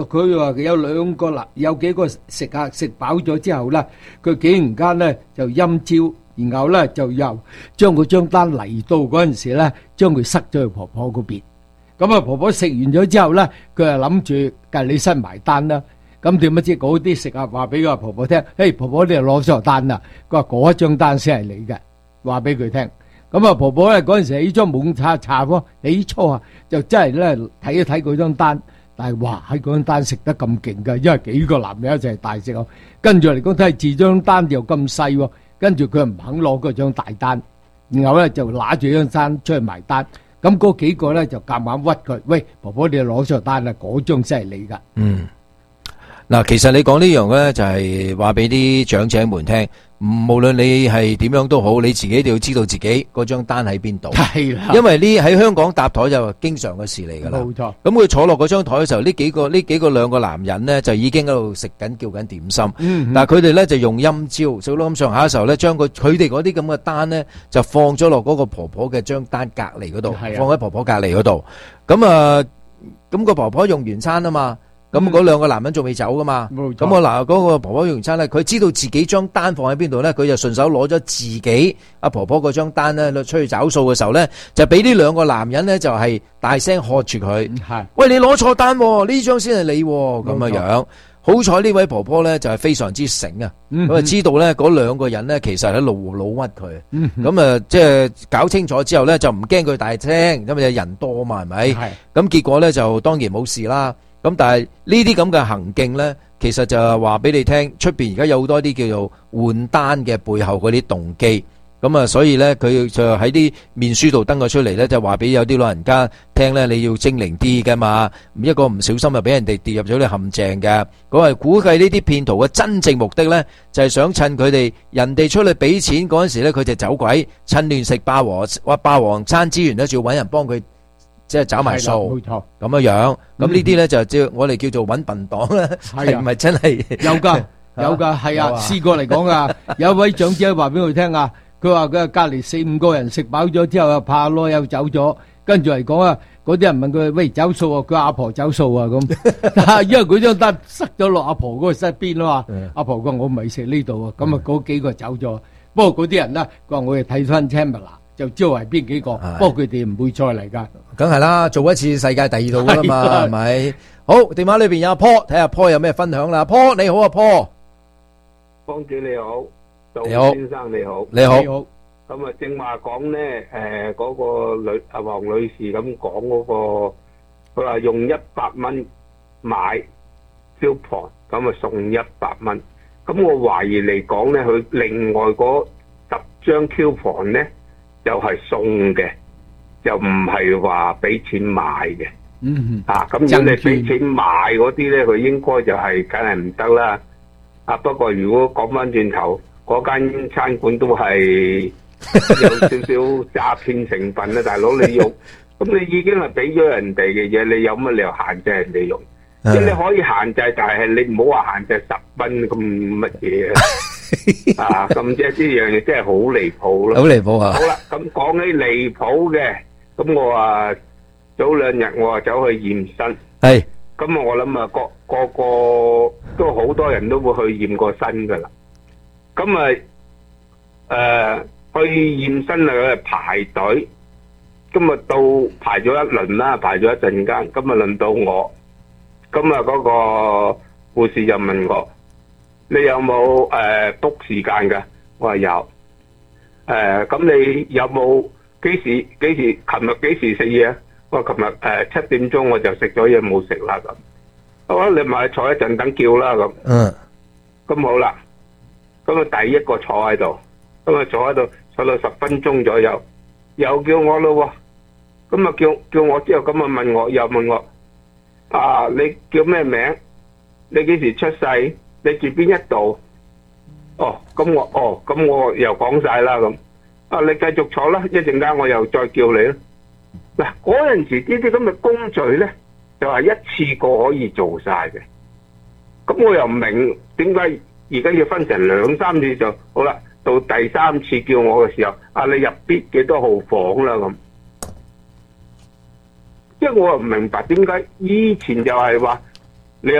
佢話有兩個嗱，有幾個食客食飽咗之後咧，佢竟然間咧就陰招，然後咧就又將嗰張單嚟到嗰陣時咧，將佢塞咗去婆婆嗰邊。咁啊，婆婆食完咗之後咧，佢就諗住計你身埋單啦。咁點不知嗰啲食客話俾個婆婆聽，嘿，婆婆你又攞咗單啦。佢話嗰一張單先係你嘅，話俾佢聽。咁啊，婆婆咧嗰陣時起咗懵查查喎，起初啊就真係咧睇一睇嗰張單，但係哇喺嗰張單食得咁勁㗎，因為幾個男人一齊大食啊。跟住嚟講睇住張單又咁細喎，跟住佢唔肯攞嗰張大單，然後咧就揦住張單出去埋單。咁嗰幾個咧就夾硬屈佢，喂，婆婆你攞咗單啦，嗰張先係你㗎。 嗱，其實你講呢樣咧，就係話俾啲長者們聽，無論你係點樣都好，你自己一定要知道自己嗰張單喺邊度。 係啦， 因為呢喺香港搭台就經常嘅事嚟噶啦。 冇錯。 咁佢坐落嗰張台嘅時候，呢幾個兩個男人咧就已經喺度食緊叫緊點心。但係佢哋咧就用陰招，食到咁上下嘅時候咧，將佢哋嗰啲咁嘅單咧就放咗落嗰個婆婆嘅張單隔離嗰度，放喺婆婆隔離嗰度。咁個婆婆用完餐啊嘛。咁嗰兩個男人仲未走噶嘛？咁嗰個婆婆用完餐咧，佢知道自己張單放喺邊度咧，佢就順手攞咗自己阿婆婆嗰張單咧出去找數嘅時候咧，就俾呢兩個男人咧就係大聲喝住佢，喂，你攞錯單，呢張先係你咁樣。好彩呢位婆婆咧就係非常之醒啊，咁啊知道咧嗰兩個人咧其實喺度老屈佢，咁啊即係搞清楚之後咧就唔驚佢大聲，因為人多嘛係咪？咁結果咧就當然冇事啦。咁但係呢啲咁嘅行徑咧，其實就係話俾你聽，出邊而家有好多啲叫做換單嘅背後嗰啲動機。咁啊，所以咧佢就喺啲面書度登咗出嚟咧，就話俾有啲老人家聽咧，你要精靈啲噶嘛，一個唔小心就俾人哋跌入咗啲陷阱嘅。佢係估計呢啲騙徒嘅真正目的咧，就係想趁佢哋人哋出去俾錢嗰陣時咧，佢就走鬼，趁亂食霸王餐之餘咧，仲要揾人幫佢。即係找埋數，冇錯咁樣。咁呢啲咧就叫我哋叫做揾笨黨啦，係唔係真係有㗎？係啊，試過嚟講啊，有一位長者話俾佢聽啊，佢話佢隔離4-5個人食飽咗之後又怕囉又走咗，跟住嚟講啊，嗰啲人問佢喂走數啊，佢話阿婆走數啊咁，因為佢張單塞咗落阿婆嗰個身邊啊嘛，阿婆講我唔係食呢度啊，咁啊嗰幾個走咗，不過嗰啲人咧，佢話我哋睇翻 camera。就知道係邊幾個，不過佢哋唔會再嚟噶。 梗係啦，做一次世界第二度噶啦嘛，係咪？好，電話裏邊有阿 Paul，睇下 Paul 有咩分享啦。Paul 你好啊 ，Paul， 幫主你好， 你好， 先生你好， 你好。 咁啊，正話講咧，嗰個黃女士咁講嗰個，佢話用100蚊買 coupon，咁啊送100蚊。咁我懷疑嚟講咧，佢另外嗰10張 coupon 咧。就係送嘅，就唔係話俾錢買嘅。咁如果你俾錢買嗰啲咧，佢應該就係梗係唔得啦。不過如果講翻轉頭，嗰間餐館都係有少少詐騙成分啦，大佬你用，咁你已經係俾咗人哋嘅嘢，你有乜理由限制人哋用？即係你可以限制，但係你唔好話限制10蚊咁乜嘢啊！咁即係呢樣嘢真係好離譜咯， 好離譜啊！ 好啦，咁講起離譜嘅，咁我話早2日我話走去驗身， 係， 咁我諗啊個都好多人都會去驗過身噶啦，咁去驗身啊排隊，咁啊到排咗一輪啦，排咗一陣間，咁啊輪到我。咁啊，嗰個護士就問我：你有冇book 時間㗎？我話有。咁你有冇幾時？琴日幾時食嘢？我話琴日7點鐘我就食咗嘢冇食啦咁。好啦，你咪坐一陣等叫啦咁。咁好啦。咁啊，第一個坐喺度，咁啊坐喺度坐到10分鐘左右，又叫我咯喎。咁啊叫我之後，咁啊問我，又問我。你叫咩名？你幾時出世？你住邊一度？咁我又講晒啦咁。你繼續坐啦，一陣間我又再叫你啦。嗱，嗰陣時呢啲咁嘅工序咧，就係一次過可以做晒嘅。咁我又唔明點解而家要分成2、3次就好啦。到第3次叫我嘅時候，你入邊幾多號房啦咁。即係我又唔明白點解以前就係話